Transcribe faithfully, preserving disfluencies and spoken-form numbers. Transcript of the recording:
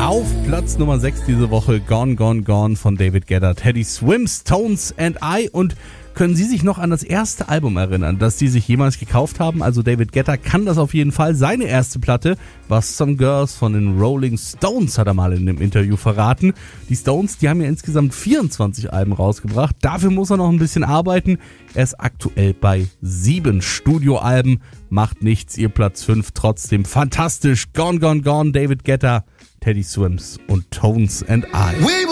Auf Platz Nummer sechs diese Woche Gone, Gone, Gone von David Guetta, Teddy Swims, Tones and I. Und können Sie sich noch an das erste Album erinnern, das Sie sich jemals gekauft haben? Also David Guetta kann das auf jeden Fall. Seine erste Platte war Some Girls von den Rolling Stones, hat er mal in einem Interview verraten. Die Stones, die haben ja insgesamt vierundzwanzig Alben rausgebracht. Dafür muss er noch ein bisschen arbeiten. Er ist aktuell bei sieben Studioalben. Macht nichts, ihr Platz fünf trotzdem fantastisch. Gone, Gone, Gone, David Guetta, Teddy Swims und Tones and I.